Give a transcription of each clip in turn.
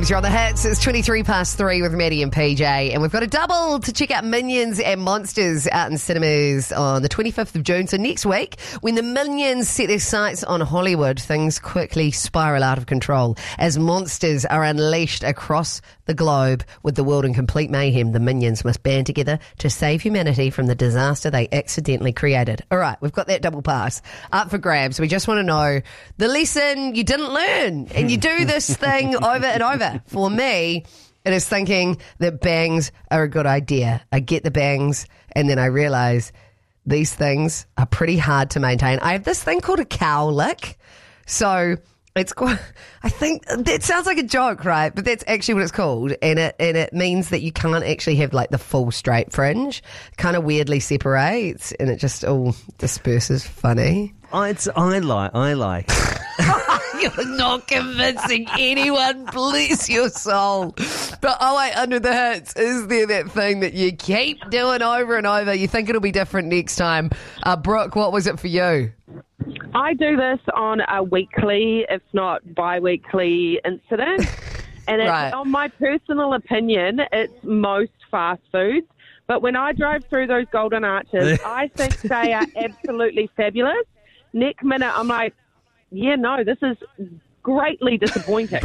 Minions, you're on the hits. It's 3:23 with Maddie and PJ. And we've got a double to check out Minions and Monsters out in cinemas on the 25th of June. So next week, when the Minions set their sights on Hollywood, things quickly spiral out of control as monsters are unleashed across the globe with the world in complete mayhem. The Minions must band together to save humanity from the disaster they accidentally created. All right, we've got that double pass up for grabs. We just want to know the lesson you didn't learn, and you do this thing over and over. For me, it is thinking that bangs are a good idea. I get the bangs, and then I realise these things are pretty hard to maintain. I have this thing called a cowlick, so it's quite, I think that sounds like a joke, right? But that's actually what it's called, and it means that you can't actually have like the full straight fringe. Kind of weirdly separates, and it just all disperses. Funny. I like. You're not convincing anyone, bless your soul. But under the hits, is there that thing that you keep doing over and over? You think it'll be different next time. Brooke, what was it for you? I do this on a weekly, if not bi-weekly incident. And it's, Right. on my personal opinion, it's most fast foods. But when I drive through those Golden Arches, I think they are absolutely fabulous. Next minute, I'm like, yeah, no, this is greatly disappointing.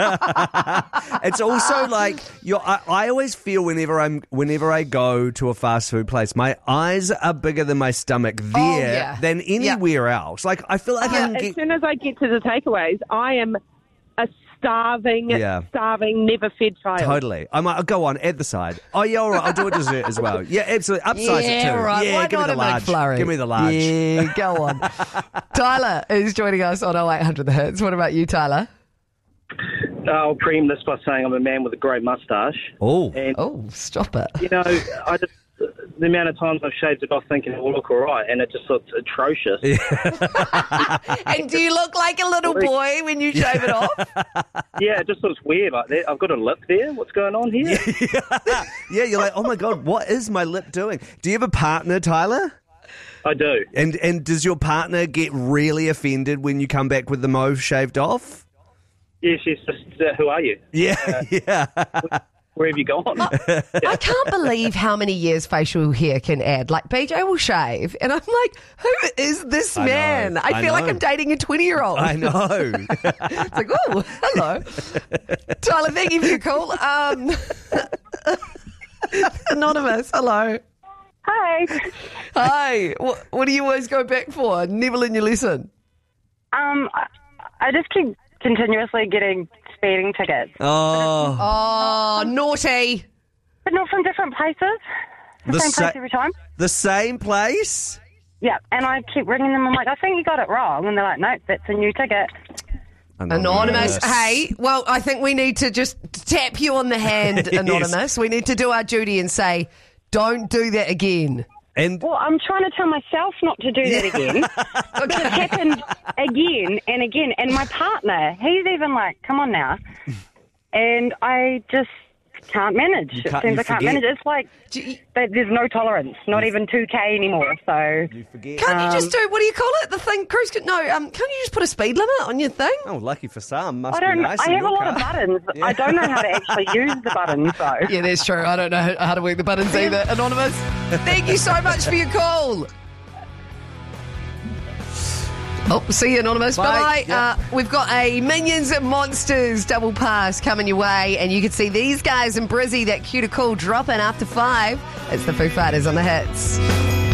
It's also like I always feel whenever I go to a fast food place, my eyes are bigger than my stomach there than anywhere else. Like I feel like As soon as I get to the takeaways, I am a starving, never fed child. Totally. I'm like, go on, add the side. Oh, yeah, all right, I'll do a dessert as well. Yeah, absolutely. Upsize it too. Right. Yeah, Why give me not the a large. McFlurry? Give me the large. Yeah, go on. Tyler is joining us on 0800 The Hits. What about you, Tyler? I'll preempt this by saying I'm a man with a grey moustache. Oh. And, Stop it. you know, the amount of times I've shaved it off thinking it will look all right, and it just looks atrocious. And do you look like a little boy when you shave it off? Yeah, it just looks weird like that. I've got a lip there. What's going on here? Yeah, you're like, oh my God, what is my lip doing? Do you have a partner, Tyler? I do. And does your partner get really offended when you come back with the mo shaved off? Yeah, she's just, who are you? Yeah, yeah. Where have you gone? I can't believe how many years facial hair can add. Like, BJ will shave, and I'm like, who is this man? I feel like I'm dating a 20-year-old. I know. It's like, oh, hello. Tyler, thank you for your call. Anonymous, hello. Hi. Hi. What do you always go back for? Never learn your lesson. I just keep continuously getting speeding tickets. Oh, naughty. But not from different places. The same place every time. The same place? Yeah, and I keep ringing them. I'm like, I think you got it wrong. And they're like, no, that's a new ticket. Anonymous. Hey, well, I think we need to just tap you on the hand, Anonymous. Yes. We need to do our duty and say, don't do that again. Well, I'm trying to tell myself not to do that again. Because it's happened again and again. And my partner, he's even like, come on now. And I just can't manage. It seems I can't manage. It's like there's no tolerance, not even 2K anymore. So you forget. Can't you just do, what do you call it? The thing, cruise, no, can't you just put a speed limit on your thing? Oh, lucky for some. Must I don't be nice. I have a lot of buttons. Yeah. I don't know how to actually use the buttons, though. Yeah, that's true. I don't know how to work the buttons either. Anonymous, thank you so much for your call. Oh, see you, Anonymous. Bye. Yep. We've got a Minions and Monsters double pass coming your way, and you can see these guys in Brizzy, that cue to call, dropping after 5. It's the Foo Fighters on the hits.